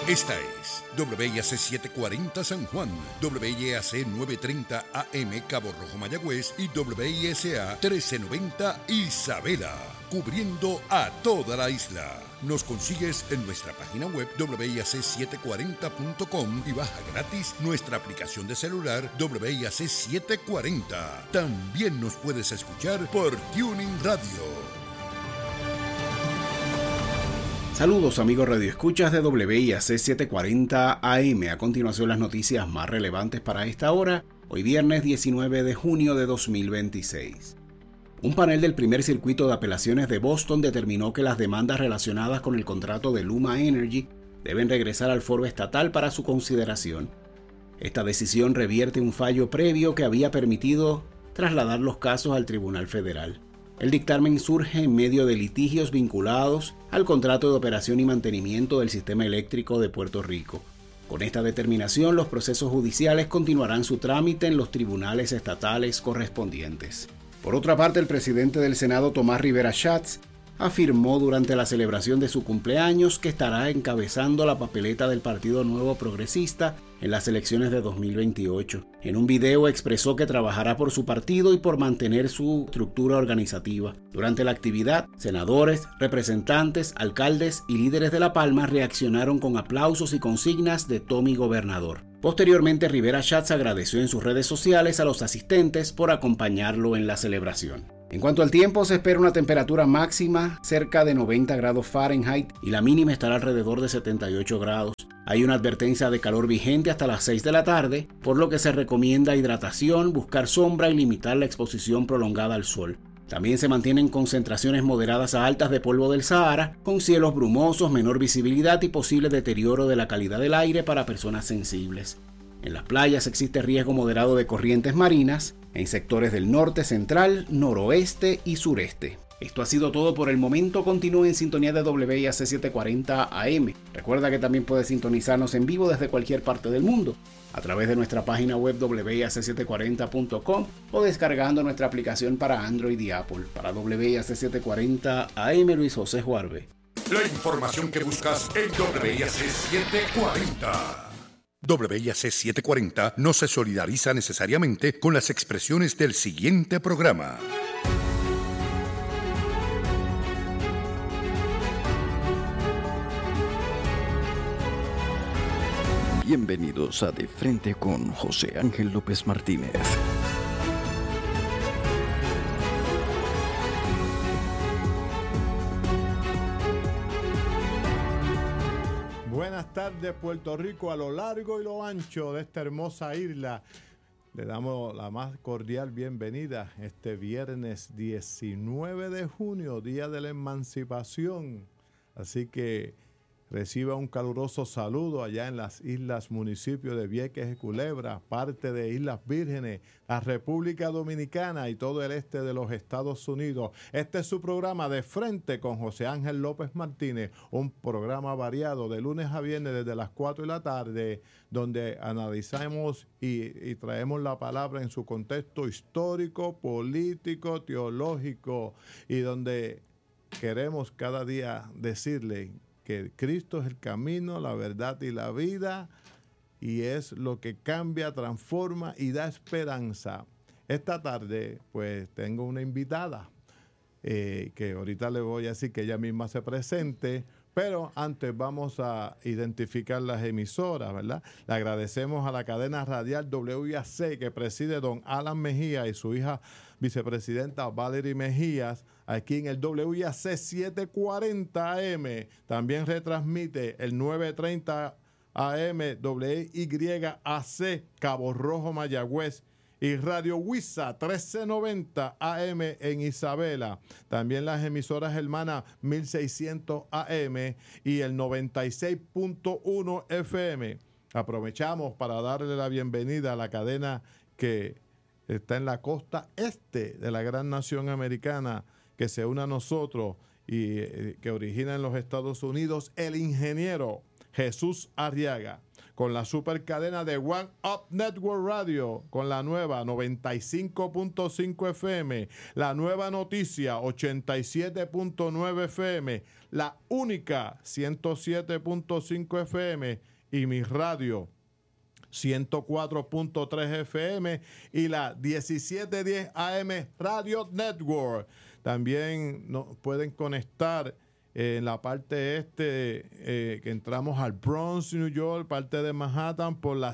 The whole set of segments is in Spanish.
Esta es WIAC 740 San Juan, WIAC 930 AM Cabo Rojo Mayagüez y WISA 1390 Isabela, cubriendo a toda la isla. Nos consigues en nuestra página web WIAC740.com y baja gratis nuestra aplicación de celular WIAC 740. También nos puedes escuchar por Tuning Radio. Saludos amigos radioescuchas de WIAC 740 AM. A continuación las noticias más relevantes para esta hora, hoy viernes 19 de junio de 2026. Un panel del primer circuito de apelaciones de Boston determinó que las demandas relacionadas con el contrato de Luma Energy deben regresar al foro estatal para su consideración. Esta decisión revierte un fallo previo que había permitido trasladar los casos al Tribunal Federal. El dictamen surge en medio de litigios vinculados al contrato de operación y mantenimiento del sistema eléctrico de Puerto Rico. Con esta determinación, los procesos judiciales continuarán su trámite en los tribunales estatales correspondientes. Por otra parte, el presidente del Senado, Tomás Rivera Schatz, afirmó durante la celebración de su cumpleaños que estará encabezando la papeleta del Partido Nuevo Progresista en las elecciones de 2028. En un video expresó que trabajará por su partido y por mantener su estructura organizativa. Durante la actividad, senadores, representantes, alcaldes y líderes de La Palma reaccionaron con aplausos y consignas de Tommy Gobernador. Posteriormente, Rivera Schatz agradeció en sus redes sociales a los asistentes por acompañarlo en la celebración. En cuanto al tiempo, se espera una temperatura máxima cerca de 90 grados Fahrenheit y la mínima estará alrededor de 78 grados. Hay una advertencia de calor vigente hasta las 6 de la tarde, por lo que se recomienda hidratación, buscar sombra y limitar la exposición prolongada al sol. También se mantienen concentraciones moderadas a altas de polvo del Sahara, con cielos brumosos, menor visibilidad y posible deterioro de la calidad del aire para personas sensibles. En las playas existe riesgo moderado de corrientes marinas, en sectores del norte, central, noroeste y sureste. Esto ha sido todo por el momento. Continúe en sintonía de WIAC 740 AM. Recuerda que también puedes sintonizarnos en vivo desde cualquier parte del mundo a través de nuestra página web WIAC740.com o descargando nuestra aplicación para Android y Apple. Para WIAC 740 AM, Luis José Juarbe. La información que buscas en WIAC 740. WIAC 740 no se solidariza necesariamente con las expresiones del siguiente programa. Bienvenidos a De Frente con José Ángel López Martínez. Buenas tardes, Puerto Rico, a lo largo y lo ancho de esta hermosa isla. Le damos la más cordial bienvenida este viernes 19 de junio, Día de la Emancipación. Así que reciba un caluroso saludo allá en las islas, municipios de Vieques y Culebra, parte de Islas Vírgenes, la República Dominicana y todo el este de los Estados Unidos. Este es su programa De Frente con José Ángel López Martínez, un programa variado de lunes a viernes desde las 4 de la tarde, donde analizamos y traemos la palabra en su contexto histórico, político, teológico, y donde queremos cada día decirle que Cristo es el camino, la verdad y la vida, y es lo que cambia, transforma y da esperanza. Esta tarde, pues, tengo una invitada que ahorita le voy a decir que ella misma se presente, pero antes vamos a identificar las emisoras, ¿verdad? Le agradecemos a la cadena radial WIAC que preside don Alan Mejía y su hija vicepresidenta Valerie Mejías, aquí en el WIAC 740 AM. También retransmite el 930 AM WYAC Cabo Rojo Mayagüez y Radio WISA 1390 AM en Isabela. También las emisoras hermanas 1600 AM y el 96.1 FM. Aprovechamos para darle la bienvenida a la cadena que está en la costa este de la gran nación americana, que se une a nosotros y que origina en los Estados Unidos, el ingeniero Jesús Arriaga. Con la super cadena de One Up Network Radio, con la nueva 95.5 FM, la nueva noticia 87.9 FM, la única 107.5 FM y mi radio 104.3 FM y la 1710 AM Radio Network. También nos pueden conectar en la parte este, que entramos al Bronx, New York, parte de Manhattan, por la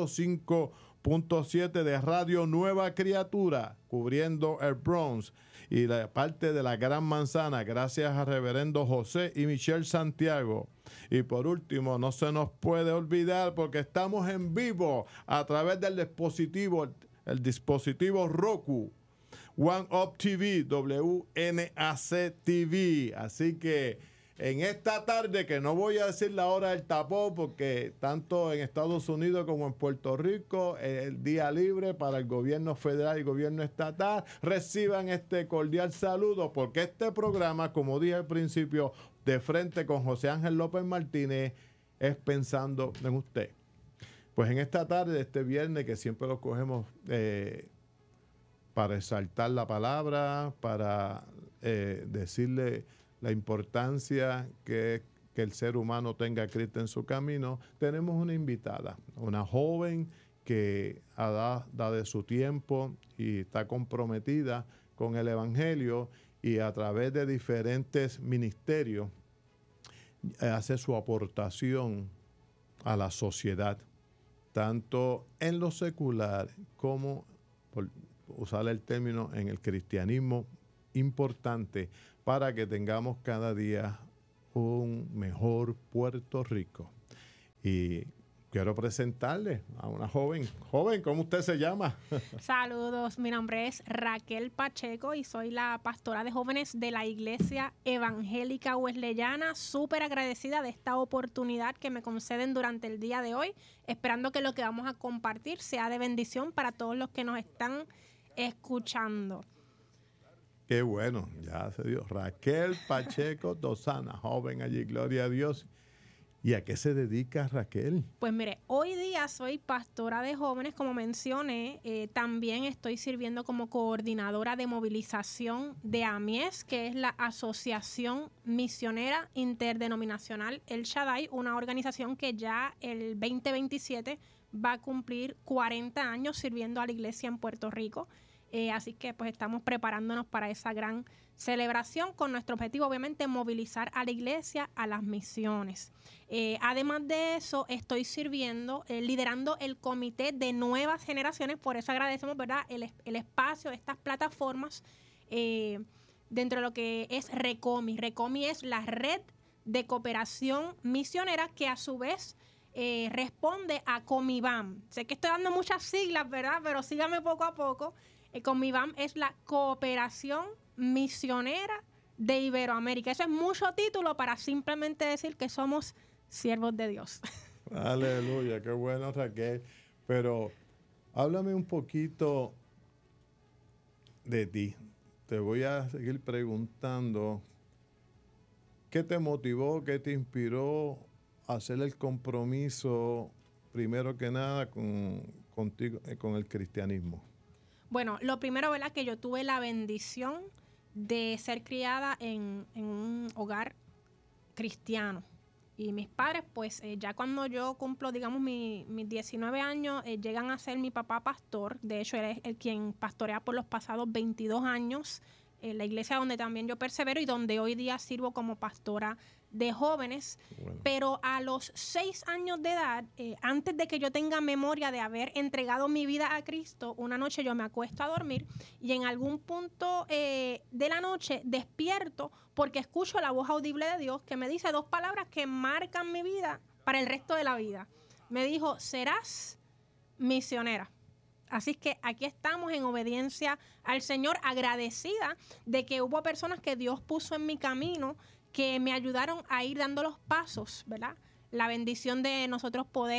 105.7 de Radio Nueva Criatura, cubriendo el Bronx, y la parte de la Gran Manzana, gracias a Reverendo José y Michelle Santiago. Y por último, no se nos puede olvidar, porque estamos en vivo a través del dispositivo Roku, One Up TV, WNAC TV. Así que en esta tarde, que no voy a decir la hora del tapón, porque tanto en Estados Unidos como en Puerto Rico, el día libre para el gobierno federal y el gobierno estatal, reciban este cordial saludo, porque este programa, como dije al principio, de frente con José Ángel López Martínez, es pensando en usted. Pues en esta tarde, este viernes, que siempre lo cogemos para exaltar la palabra, para decirle la importancia que es que el ser humano tenga a Cristo en su camino, tenemos una invitada, una joven que ha dado de su tiempo y está comprometida con el Evangelio, y a través de diferentes ministerios hace su aportación a la sociedad, tanto en lo secular como, por usar el término, en el cristianismo, importante para que tengamos cada día un mejor Puerto Rico. Y quiero presentarle a una joven. Joven, ¿cómo usted se llama? Saludos, mi nombre es Raquel Pacheco y soy la pastora de jóvenes de la Iglesia Evangélica Wesleyana. Súper agradecida de esta oportunidad que me conceden durante el día de hoy, esperando que lo que vamos a compartir sea de bendición para todos los que nos están escuchando. Qué bueno, ya se dio. Raquel Pacheco Dosana, joven allí, gloria a Dios. ¿Y a qué se dedica Raquel? Pues mire, hoy día soy pastora de jóvenes, como mencioné. También estoy sirviendo como coordinadora de movilización de AMIES, que es la Asociación Misionera Interdenominacional El Shaddai, una organización que ya el 2027 va a cumplir 40 años sirviendo a la iglesia en Puerto Rico. Así que pues estamos preparándonos para esa gran celebración, con nuestro objetivo obviamente movilizar a la iglesia a las misiones. Además de eso, estoy sirviendo, liderando el comité de nuevas generaciones. Por eso agradecemos, ¿verdad?, el espacio de estas plataformas dentro de lo que es RECOMI. RECOMI es la red de cooperación misionera, que a su vez responde a COMIBAM. Sé que estoy dando muchas siglas, ¿verdad?, pero síganme poco a poco. COMIBAM es la Cooperación Misionera de Iberoamérica. Eso es mucho título para simplemente decir que somos siervos de Dios. Aleluya, qué bueno, Raquel. Pero háblame un poquito de ti. Te voy a seguir preguntando, ¿qué te motivó, qué te inspiró a hacer el compromiso, primero que nada, contigo, con el cristianismo? Bueno, lo primero, ¿verdad?, que yo tuve la bendición de ser criada en un hogar cristiano. Y mis padres, pues ya cuando yo cumplo, digamos, mis 19 años, llegan a ser mi papá pastor. De hecho, él es el quien pastorea por los pasados 22 años en la iglesia donde también yo persevero y donde hoy día sirvo como pastora de jóvenes. Bueno. Pero a los 6 años de edad, antes de que yo tenga memoria de haber entregado mi vida a Cristo, una noche yo me acuesto a dormir y en algún punto de la noche despierto porque escucho la voz audible de Dios que me dice 2 palabras que marcan mi vida para el resto de la vida. Me dijo: serás misionera. Así que aquí estamos en obediencia al Señor, agradecida de que hubo personas que Dios puso en mi camino que me ayudaron a ir dando los pasos, ¿verdad? La bendición de nosotros poder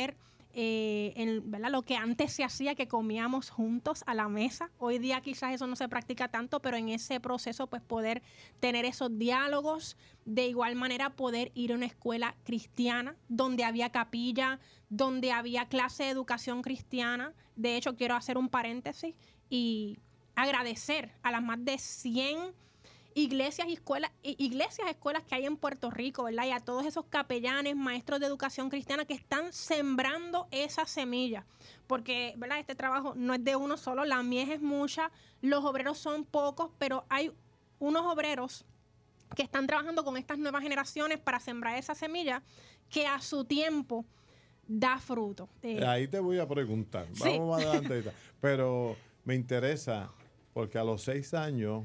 ¿verdad? Lo que antes se hacía, que comíamos juntos a la mesa. Hoy día quizás eso no se practica tanto, pero en ese proceso pues poder tener esos diálogos, de igual manera poder ir a una escuela cristiana donde había capilla, donde había clase de educación cristiana. De hecho, quiero hacer un paréntesis y agradecer a las más de 100 iglesias y escuelas que hay en Puerto Rico, ¿verdad? Y a todos esos capellanes, maestros de educación cristiana que están sembrando esa semilla. Porque, ¿verdad? Este trabajo no es de uno solo, la mies es mucha, los obreros son pocos, pero hay unos obreros que están trabajando con estas nuevas generaciones para sembrar esa semilla que a su tiempo da fruto. Ahí te voy a preguntar, Sí. vamos más adelante, pero me interesa porque a los 6 años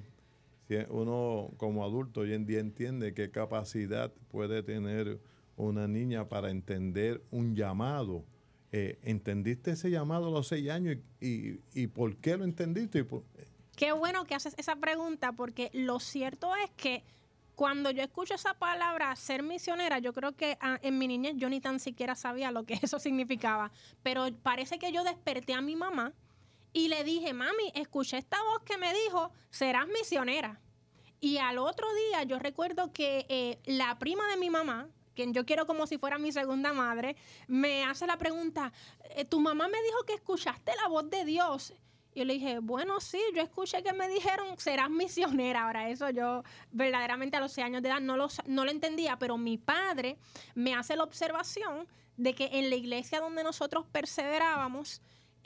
uno como adulto hoy en día entiende qué capacidad puede tener una niña para entender un llamado. ¿Entendiste ese llamado a los 6 años y por qué lo entendiste? Qué bueno que haces esa pregunta, porque lo cierto es que cuando yo escucho esa palabra, ser misionera, yo creo que en mi niñez yo ni tan siquiera sabía lo que eso significaba. Pero parece que yo desperté a mi mamá y le dije, mami, escuché esta voz que me dijo, serás misionera. Y al otro día yo recuerdo que la prima de mi mamá, quien yo quiero como si fuera mi segunda madre, me hace la pregunta, tu mamá me dijo que escuchaste la voz de Dios. Y yo le dije, bueno, sí, yo escuché que me dijeron, serás misionera. Ahora, eso yo verdaderamente a los 6 años de edad no lo entendía, pero mi padre me hace la observación de que en la iglesia donde nosotros perseverábamos,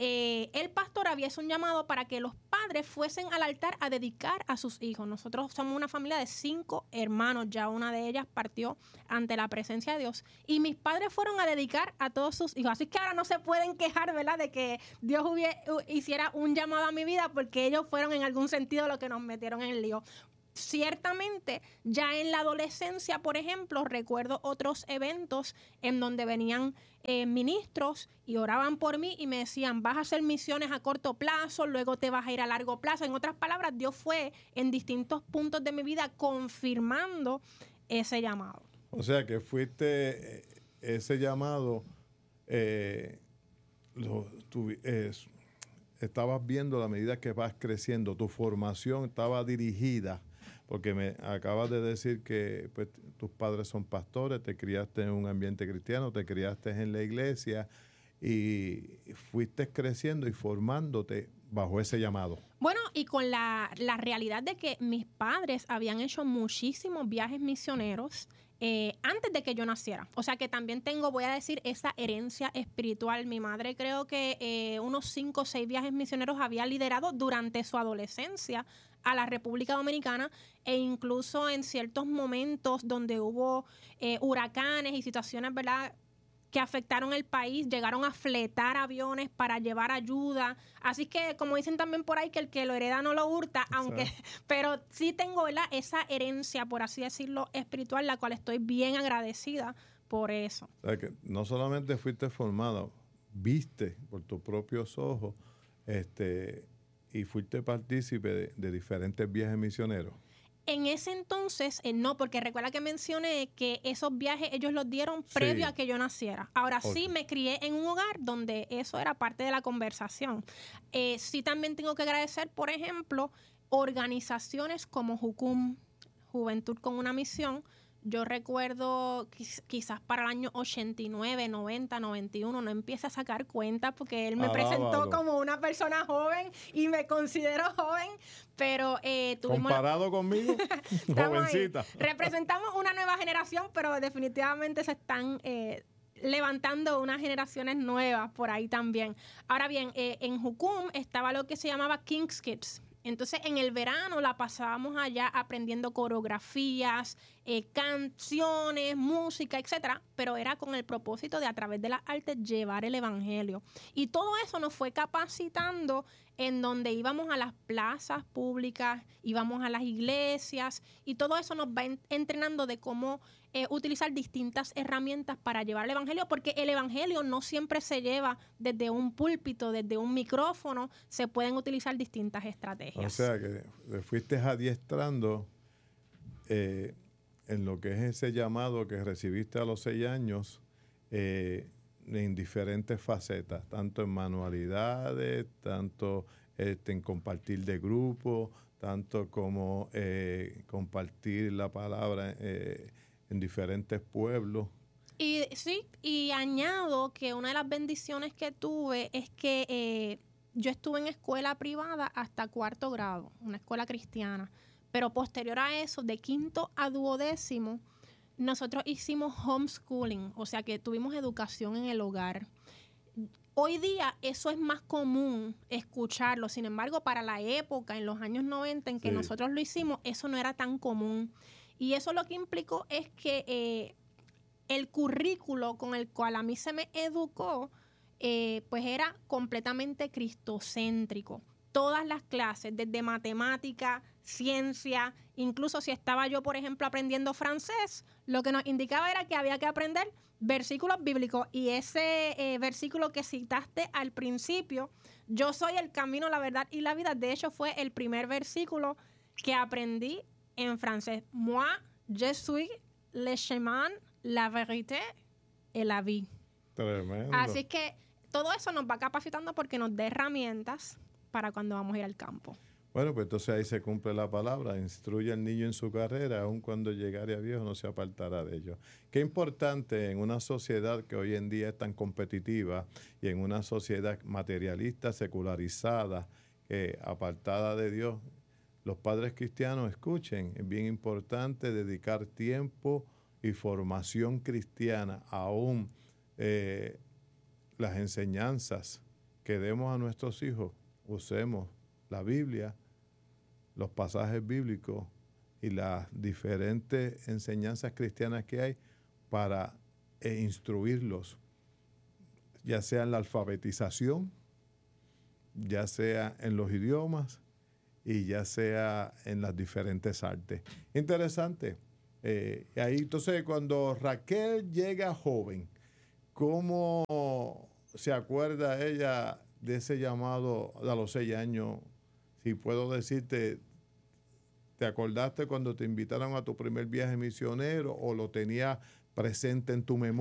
el pastor había hecho un llamado para que los padres fuesen al altar a dedicar a sus hijos. Nosotros somos una familia de 5 hermanos, ya una de ellas partió ante la presencia de Dios, y mis padres fueron a dedicar a todos sus hijos. Así que ahora no se pueden quejar, ¿verdad?, de que Dios hiciera un llamado a mi vida, porque ellos fueron en algún sentido los que nos metieron en el lío. Ciertamente, ya en la adolescencia, por ejemplo, recuerdo otros eventos en donde venían ministros y oraban por mí y me decían, vas a hacer misiones a corto plazo, luego te vas a ir a largo plazo. En otras palabras, Dios fue en distintos puntos de mi vida confirmando ese llamado. O sea, que fuiste ese llamado, estabas viendo a la medida que vas creciendo, tu formación estaba dirigida, porque me acabas de decir que pues, tus padres son pastores, te criaste en un ambiente cristiano, te criaste en la iglesia y fuiste creciendo y formándote bajo ese llamado. Bueno, y con la realidad de que mis padres habían hecho muchísimos viajes misioneros antes de que yo naciera. O sea que también tengo, voy a decir, esa herencia espiritual. Mi madre creo que unos 5 o 6 viajes misioneros había liderado durante su adolescencia a la República Dominicana, e incluso en ciertos momentos donde hubo huracanes y situaciones, ¿verdad?, que afectaron el país, llegaron a fletar aviones para llevar ayuda. Así que, como dicen también por ahí, que el que lo hereda no lo hurta, aunque, sí. Pero sí tengo, ¿verdad?, esa herencia, por así decirlo, espiritual, la cual estoy bien agradecida por eso. O sea, que no solamente fuiste formado, viste por tus propios ojos y fuiste partícipe de diferentes viajes misioneros. En ese entonces, no, porque recuerda que mencioné que esos viajes ellos los dieron previo a que yo naciera. Ahora sí me crié en un hogar donde eso era parte de la conversación. Sí también tengo que agradecer, por ejemplo, organizaciones como Jucum, Juventud con una Misión. Yo recuerdo quizás para el año 89, 90, 91, no empieza a sacar cuentas porque él me presentó como una persona joven y me considero joven, pero tuvimos... ¿Comparado conmigo? Jovencita. Representamos una nueva generación, pero definitivamente se están... levantando unas generaciones nuevas por ahí también. Ahora bien, en Jucum estaba lo que se llamaba King's Kids. Entonces, en el verano la pasábamos allá aprendiendo coreografías, canciones, música, etcétera, pero era con el propósito de, a través de las artes, llevar el evangelio. Y todo eso nos fue capacitando en donde íbamos a las plazas públicas, íbamos a las iglesias, y todo eso nos va entrenando de cómo utilizar distintas herramientas para llevar el evangelio, porque el evangelio no siempre se lleva desde un púlpito, desde un micrófono, se pueden utilizar distintas estrategias. O sea que te fuiste adiestrando en lo que es ese llamado que recibiste a los 6 años, en diferentes facetas, tanto en manualidades, tanto en compartir de grupo, tanto como compartir la palabra en diferentes pueblos. Y sí, y añado que una de las bendiciones que tuve es que yo estuve en escuela privada hasta 4º grado, una escuela cristiana, pero posterior a eso, de 5º a 12º, nosotros hicimos homeschooling, o sea que tuvimos educación en el hogar. Hoy día eso es más común escucharlo, sin embargo, para la época, en los años 90 en que nosotros lo hicimos, eso no era tan común. Y eso lo que implicó es que el currículo con el cual a mí se me educó, pues era completamente cristocéntrico. Todas las clases, desde matemática, ciencia, incluso si estaba yo, por ejemplo, aprendiendo francés, lo que nos indicaba era que había que aprender versículos bíblicos. Y ese versículo que citaste al principio, yo soy el camino, la verdad y la vida, de hecho fue el primer versículo que aprendí en francés. Moi, je suis le chemin, la vérité et la vie. Tremendo. Así que todo eso nos va capacitando porque nos da herramientas para cuando vamos a ir al campo. Bueno, pues entonces ahí se cumple la palabra, instruye al niño en su carrera, aun cuando llegare a viejo no se apartará de ello. Qué importante en una sociedad que hoy en día es tan competitiva y en una sociedad materialista, secularizada, apartada de Dios, los padres cristianos escuchen, es bien importante dedicar tiempo y formación cristiana, aún las enseñanzas que demos a nuestros hijos, usemos la Biblia, los pasajes bíblicos y las diferentes enseñanzas cristianas que hay para instruirlos, ya sea en la alfabetización, ya sea en los idiomas y ya sea en las diferentes artes. Interesante. Ahí entonces cuando Raquel llega joven, ¿cómo se acuerda ella de ese llamado a los 6 años? Si puedo decirte, ¿te acordaste cuando te invitaron a tu primer viaje misionero o lo tenías presente en tu memoria?